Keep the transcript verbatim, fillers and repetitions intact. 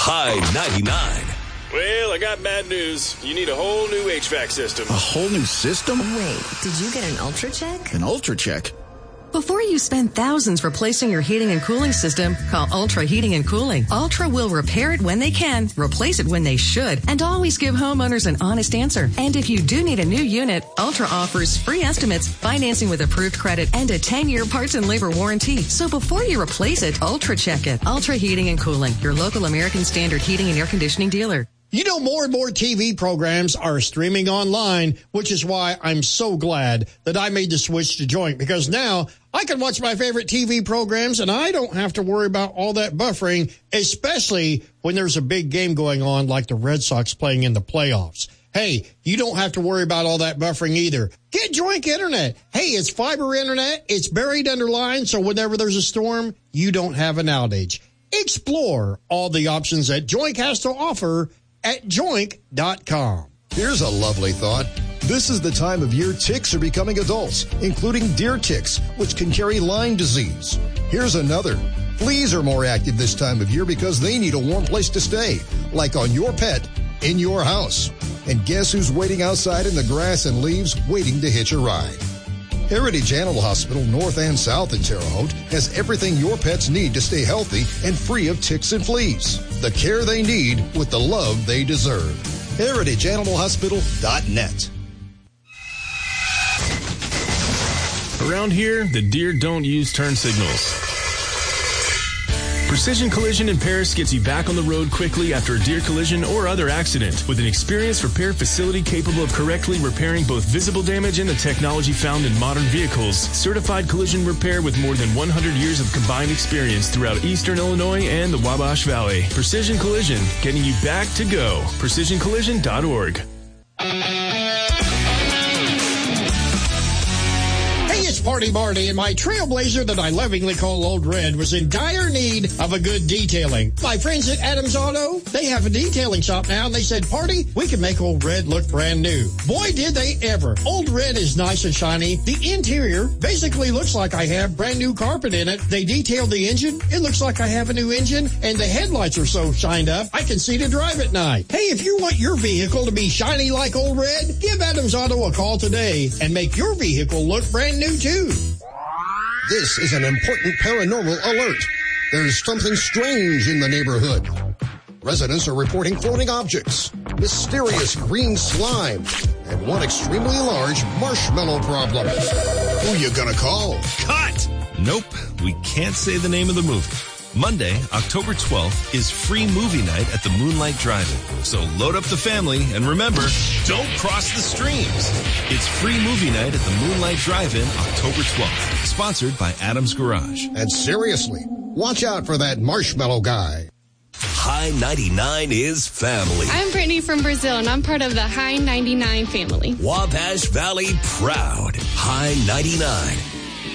High ninety-nine. Well, I got bad news. You need a whole new H V A C system. A whole new system? Wait, did you get an Ultra Check? An Ultra Check? Before you spend thousands replacing your heating and cooling system, call Ultra Heating and Cooling. Ultra will repair it when they can, replace it when they should, and always give homeowners an honest answer. And if you do need a new unit, Ultra offers free estimates, financing with approved credit, and a ten-year parts and labor warranty. So before you replace it, Ultra check it. Ultra Heating and Cooling, your local American Standard heating and air conditioning dealer. You know, more and more T V programs are streaming online, which is why I'm so glad that I made the switch to Joint, because now I can watch my favorite T V programs and I don't have to worry about all that buffering, especially when there's a big game going on like the Red Sox playing in the playoffs. Hey, you don't have to worry about all that buffering either. Get Joink Internet. Hey, it's fiber internet. It's buried under lines, so whenever there's a storm, you don't have an outage. Explore all the options that Joink has to offer at joink dot com. Here's a lovely thought. This is the time of year ticks are becoming adults, including deer ticks, which can carry Lyme disease. Here's another. Fleas are more active this time of year because they need a warm place to stay, like on your pet, in your house. And guess who's waiting outside in the grass and leaves, waiting to hitch a ride? Heritage Animal Hospital, North and South in Terre Haute, has everything your pets need to stay healthy and free of ticks and fleas. The care they need with the love they deserve. heritage animal hospital dot net. Around here, the deer don't use turn signals. Precision Collision in Paris gets you back on the road quickly after a deer collision or other accident with an experienced repair facility capable of correctly repairing both visible damage and the technology found in modern vehicles. Certified collision repair with more than one hundred years of combined experience throughout Eastern Illinois and the Wabash Valley. Precision Collision, getting you back to go. precision collision dot org. It's Party Marty, and my Trailblazer that I lovingly call Old Red was in dire need of a good detailing. My friends at Adams Auto, they have a detailing shop now, and they said, Party, we can make Old Red look brand new. Boy, did they ever. Old Red is nice and shiny. The interior basically looks like I have brand new carpet in it. They detailed the engine. It looks like I have a new engine, and the headlights are so shined up, I can see to drive at night. Hey, if you want your vehicle to be shiny like Old Red, give Adams Auto a call today and make your vehicle look brand new too. This is an important paranormal alert. There's something strange in the neighborhood. Residents are reporting floating objects, mysterious green slime, and one extremely large marshmallow problem. Who you gonna call? Cut! Nope, we can't say the name of the movie. Monday, October twelfth, is free movie night at the Moonlight Drive-In. So load up the family, and remember, don't cross the streams. It's free movie night at the Moonlight Drive-In, October twelfth. Sponsored by Adams Garage. And seriously, watch out for that marshmallow guy. High ninety-nine is family. I'm Brittany from Brazil, and I'm part of the High ninety-nine family. Wabash Valley proud. High ninety-nine.